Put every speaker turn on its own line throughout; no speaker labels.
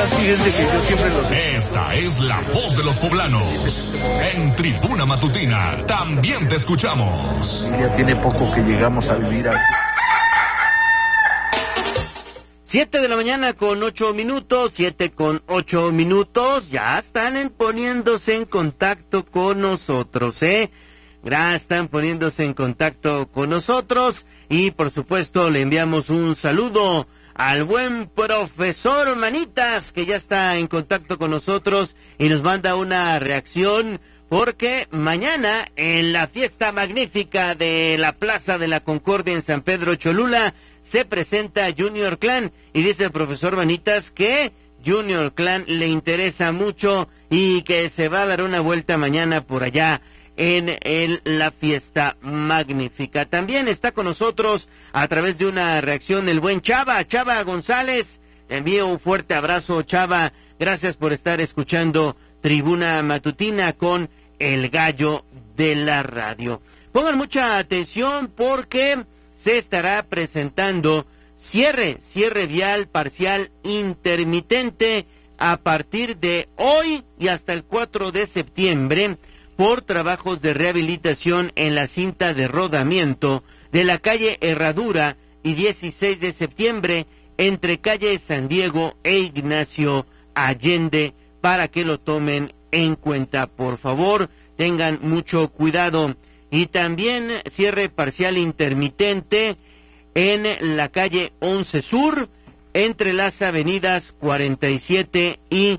fíjense que yo siempre lo digo.
Esta es la voz de los poblanos. En Tribuna Matutina también te escuchamos.
Ya tiene poco que llegamos a vivir aquí.
7 de la mañana con 8 minutos, 7 con 8 minutos, ya están poniéndose en contacto con nosotros, Ya están poniéndose en contacto con nosotros y por supuesto le enviamos un saludo al buen profesor Manitas que ya está en contacto con nosotros y nos manda una reacción porque mañana en la fiesta magnífica de la Plaza de la Concordia en San Pedro Cholula se presenta Junior Clan y dice el profesor Manitas que Junior Clan le interesa mucho y que se va a dar una vuelta mañana por allá en la fiesta magnífica. También está con nosotros a través de una reacción el buen Chava González. Le envío un fuerte abrazo, Chava. Gracias por estar escuchando Tribuna Matutina con el gallo de la radio. Pongan mucha atención porque se estará presentando cierre vial parcial intermitente a partir de hoy y hasta el 4 de septiembre por trabajos de rehabilitación en la cinta de rodamiento de la calle Herradura y 16 de septiembre entre calle San Diego e Ignacio Allende, para que lo tomen en cuenta. Por favor, tengan mucho cuidado. Y también cierre parcial intermitente en la calle 11 Sur, entre las avenidas 47 y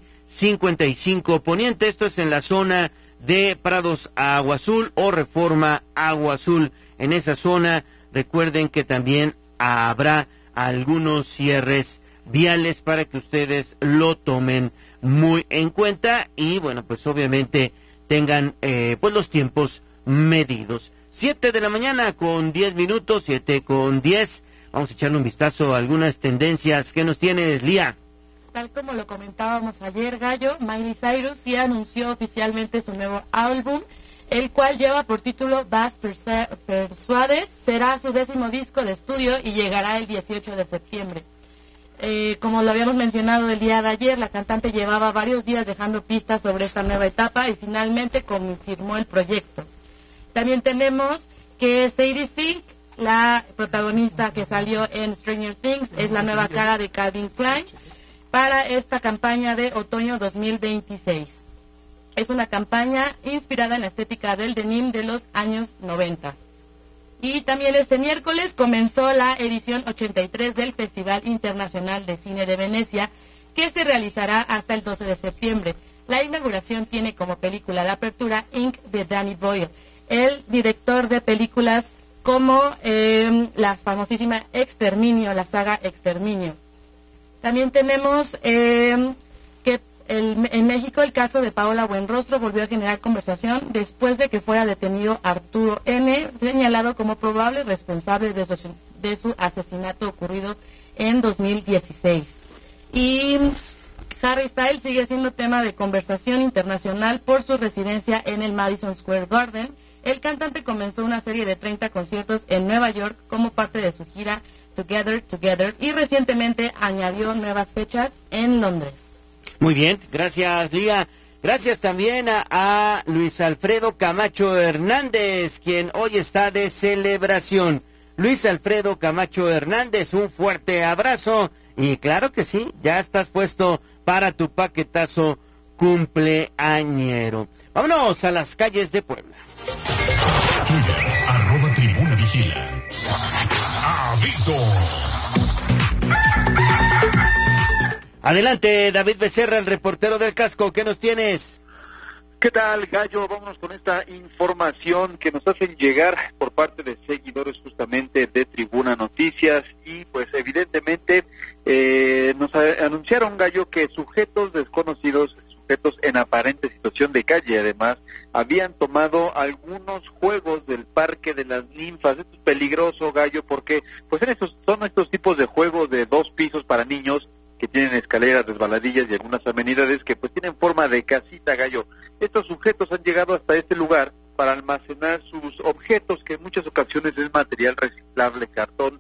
55 Poniente. Esto es en la zona de Prados a Agua Azul o Reforma Agua Azul. En esa zona, recuerden que también habrá algunos cierres viales para que ustedes lo tomen muy en cuenta y, bueno, pues obviamente tengan pues los tiempos medidos. 7 de la mañana con 10 minutos, 7 con 10. Vamos a echarle un vistazo a algunas tendencias. ¿Qué nos tienes, Lía?
Tal como lo comentábamos ayer, Gallo, Miley Cyrus sí anunció oficialmente su nuevo álbum, el cual lleva por título Vas Persuades. Será su 10º disco de estudio y llegará el 18 de septiembre. Como lo habíamos mencionado el día de ayer, la cantante llevaba varios días dejando pistas sobre esta nueva etapa y finalmente confirmó el proyecto. También tenemos que Sadie Sink, la protagonista que salió en Stranger Things, es la nueva cara de Calvin Klein para esta campaña de otoño 2026. Es una campaña inspirada en la estética del denim de los años 90. Y también este miércoles comenzó la edición 83 del Festival Internacional de Cine de Venecia, que se realizará hasta el 12 de septiembre. La inauguración tiene como película de apertura Ink de Danny Boyle, el director de películas como la famosísima Exterminio, la saga Exterminio. También tenemos que en México el caso de Paola Buenrostro volvió a generar conversación después de que fuera detenido Arturo N., señalado como probable responsable de su asesinato ocurrido en 2016. Y Harry Styles sigue siendo tema de conversación internacional por su residencia en el Madison Square Garden. El cantante comenzó una serie de 30 conciertos en Nueva York como parte de su gira Together y recientemente añadió nuevas fechas en Londres.
Muy bien, gracias, Lía. Gracias también a Luis Alfredo Camacho Hernández, quien hoy está de celebración. Luis Alfredo Camacho Hernández, un fuerte abrazo y claro que sí, ya estás puesto para tu paquetazo cumpleañero. Vámonos a las calles de Puebla.
Twitter, @Tribuna Vigila. ¡Aviso!
Adelante, David Becerra, el reportero del casco, ¿qué nos tienes?
¿Qué tal, Gallo? Vámonos con esta información que nos hacen llegar por parte de seguidores justamente de Tribuna Noticias y pues evidentemente nos anunciaron, Gallo, que sujetos desconocidos, sujetos en aparente situación de calle, además, habían tomado algunos juegos del Parque de las Ninfas. Esto es peligroso, Gallo, porque pues son estos tipos de juegos de 2 pisos para niños que tienen escaleras, resbaladillas y algunas amenidades que pues tienen forma de casita, Gallo. Estos sujetos han llegado hasta este lugar para almacenar sus objetos, que en muchas ocasiones es material reciclable, cartón, y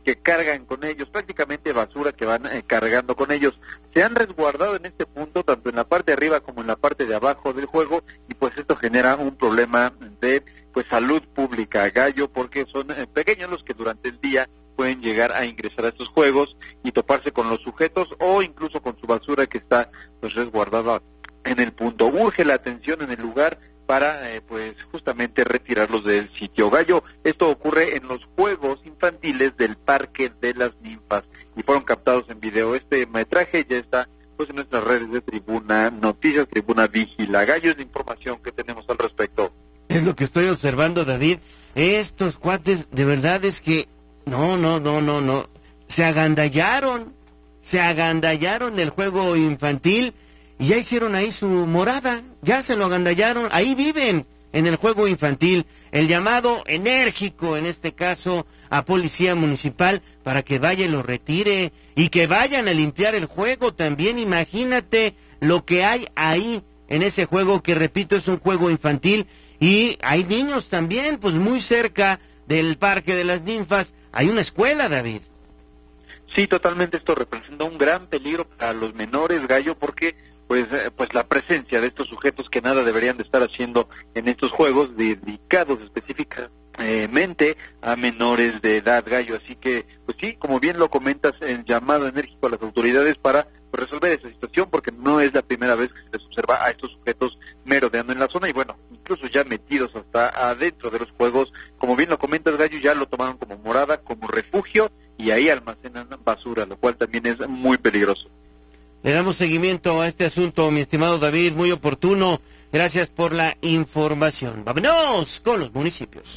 que cargan con ellos, prácticamente basura que van cargando con ellos. Se han resguardado en este punto, tanto en la parte de arriba como en la parte de abajo del juego, y pues esto genera un problema de pues salud pública, Gallo, porque son pequeños los que durante el día pueden llegar a ingresar a estos juegos y toparse con los sujetos o incluso con su basura que está pues resguardada en el punto. Urge la atención en el lugar para pues justamente retirarlos del sitio. Gallo, esto ocurre en los juegos infantiles del Parque de las Ninfas y fueron captados en video. Este metraje ya está pues en nuestras redes de Tribuna Noticias, Tribuna Vigila. Gallo, es la información que tenemos al respecto.
Es lo que estoy observando, David. Estos cuates, de verdad es que no. Se agandallaron del juego infantil y ya hicieron ahí su morada, ya se lo agandallaron, ahí viven en el juego infantil. El llamado enérgico, en este caso, a Policía Municipal para que vaya y lo retire y que vayan a limpiar el juego también. Imagínate lo que hay ahí en ese juego, que repito, es un juego infantil y hay niños también, pues muy cerca del Parque de las Ninfas hay una escuela, David.
Sí, totalmente, esto representa un gran peligro para los menores, Gallo, porque pues la presencia de estos sujetos que nada deberían de estar haciendo en estos juegos dedicados específicamente a menores de edad, Gallo. Así que, pues sí, como bien lo comentas, el llamado enérgico a las autoridades para resolver esa situación, porque no es la primera vez que se les observa a estos sujetos merodeando en la zona y bueno, incluso ya metidos hasta adentro de los juegos. Como bien lo comentas, Gallo, ya lo tomaron como morada, como refugio, y ahí almacenan basura, lo cual también es muy peligroso.
Le damos seguimiento a este asunto, mi estimado David, muy oportuno. Gracias por la información. Vámonos con los municipios.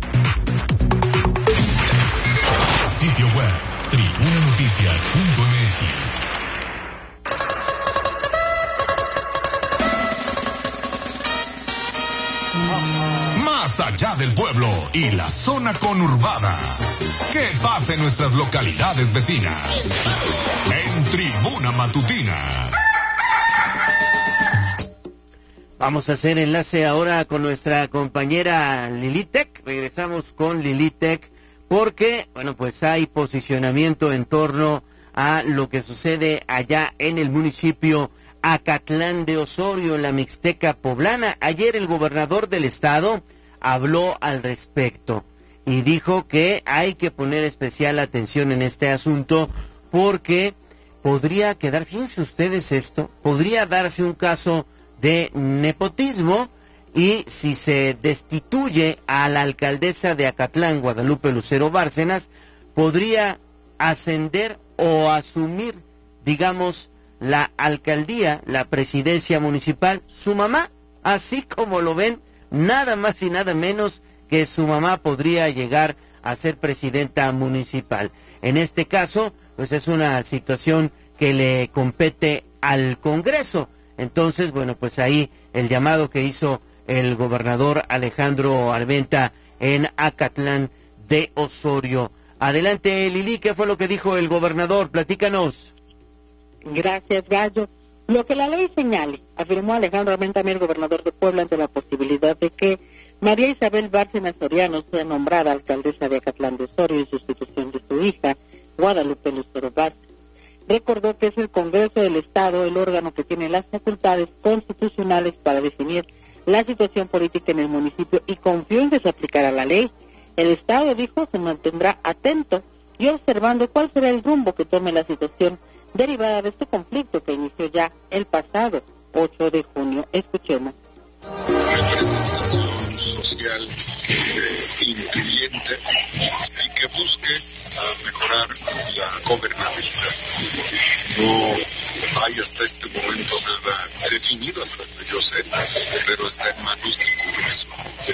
Sitio web, tribunanoticias.mx. Más allá del pueblo y la zona conurbada. ¿Qué pasa en nuestras localidades vecinas? En Tribuna Matutina.
Vamos a hacer enlace ahora con nuestra compañera Lilitec. Regresamos con Lilitec porque, bueno, pues hay posicionamiento en torno a lo que sucede allá en el municipio Acatlán de Osorio, en la Mixteca poblana. Ayer el gobernador del estado habló al respecto y dijo que hay que poner especial atención en este asunto porque podría quedar, fíjense ustedes esto, podría darse un caso de nepotismo y si se destituye a la alcaldesa de Acatlán, Guadalupe Lucero Bárcenas, podría ascender o asumir, digamos, la alcaldía, la presidencia municipal, su mamá, así como lo ven, nada más y nada menos que su mamá podría llegar a ser presidenta municipal. En este caso, pues es una situación que le compete al Congreso. Entonces, bueno, pues ahí el llamado que hizo el gobernador Alejandro Armenta en Acatlán de Osorio. Adelante, Lili, ¿qué fue lo que dijo el gobernador? Platícanos.
Gracias, Gallo. Lo que la ley señale, afirmó Alejandro Armenta, el gobernador de Puebla, ante la posibilidad de que María Isabel Bárcenas Soriano sea nombrada alcaldesa de Acatlán de Osorio en sustitución de su hija, Guadalupe Lucero Bárcenas. Recordó que es el Congreso del Estado el órgano que tiene las facultades constitucionales para definir la situación política en el municipio y confió en que se aplicará la ley. El Estado, dijo, se mantendrá atento y observando cuál será el rumbo que tome la situación derivada de este conflicto que inició ya el pasado 8 de junio. Escuchemos.
Representación social incluyente y que busque mejorar la gobernabilidad. No hay hasta este momento nada definido, hasta donde yo sé, pero está en manos del Congreso.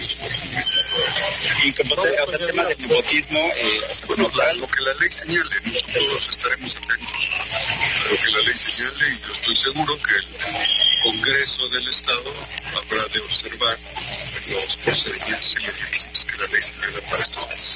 Y como el tema del nepotismo,
bueno, lo que la ley señale, nosotros estaremos atentos a lo que la ley señale y yo estoy seguro que el Congreso del Estado habrá de observar los procedimientos y los requisitos que la ley señala para estos casos.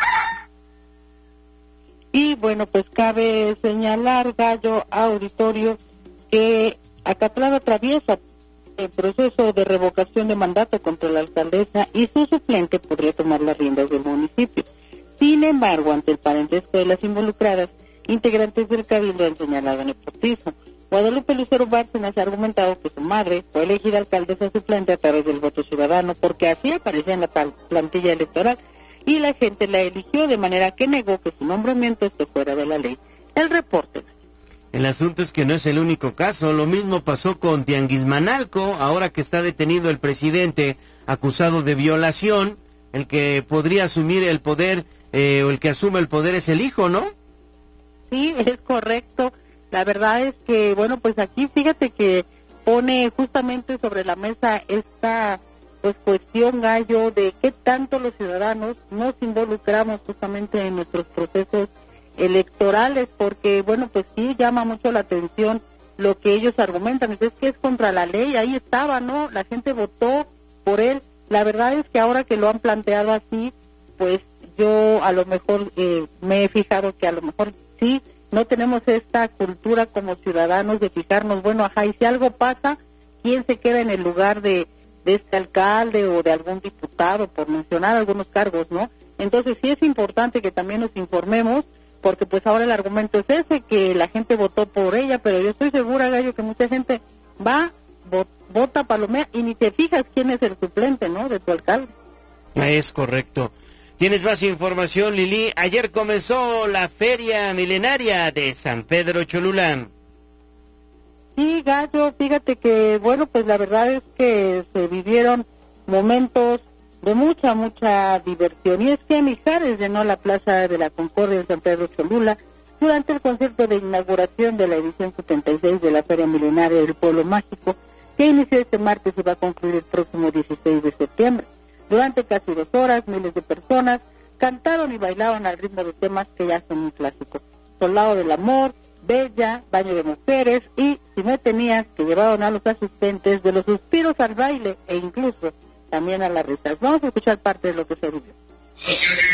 Y bueno, pues cabe señalar, Gallo, auditorio, que Acatlán atraviesa el proceso de revocación de mandato contra la alcaldesa y su suplente podría tomar las riendas del municipio. Sin embargo, ante el parentesco de las involucradas, integrantes del Cabildo han señalado nepotismo. Guadalupe Lucero Bárcenas ha argumentado que su madre fue elegida alcaldesa suplente a través del voto ciudadano porque así aparecía en la plantilla electoral y la gente la eligió, de manera que negó que su nombramiento esté fuera de la ley. El reporte.
El asunto es que no es el único caso, lo mismo pasó con Tianguismanalco, ahora que está detenido el presidente acusado de violación, el que podría asumir el poder, o el que asume el poder es el hijo, ¿no?
Sí, es correcto. La verdad es que, bueno, pues aquí fíjate que pone justamente sobre la mesa esta pues cuestión, Gallo, de qué tanto los ciudadanos nos involucramos justamente en nuestros procesos electorales, porque, bueno, pues sí llama mucho la atención lo que ellos argumentan. Entonces, que es contra la ley, ahí estaba, ¿no? La gente votó por él. La verdad es que ahora que lo han planteado así, pues yo a lo mejor me he fijado que a lo mejor sí, no tenemos esta cultura como ciudadanos de fijarnos, bueno, ajá, y si algo pasa, ¿quién se queda en el lugar de este alcalde o de algún diputado, por mencionar algunos cargos, ¿no? Entonces sí es importante que también nos informemos, porque pues ahora el argumento es ese, que la gente votó por ella, pero yo estoy segura, Gallo, que mucha gente va, vota, palomea, y ni te fijas quién es el suplente, ¿no?, de tu alcalde.
Es correcto. ¿Tienes más información, Lili? Ayer comenzó la Feria Milenaria de San Pedro Cholula.
Sí, Gallo, fíjate que, bueno, pues la verdad es que se vivieron momentos de mucha diversión. Y es que Mijares llenó la Plaza de la Concordia en San Pedro Cholula durante el concierto de inauguración de la edición 76 de la Feria Milenaria del Pueblo Mágico, que inició este martes y va a concluir el próximo 16 de septiembre. Durante casi 2 horas, miles de personas cantaron y bailaron al ritmo de temas que ya son un clásico. Soldado del Amor, Bella, Baño de Mujeres y Si me tenías, que llevaron a los asistentes de los suspiros al baile e incluso también a las risas. Vamos a escuchar parte de lo que se vivió.
Los que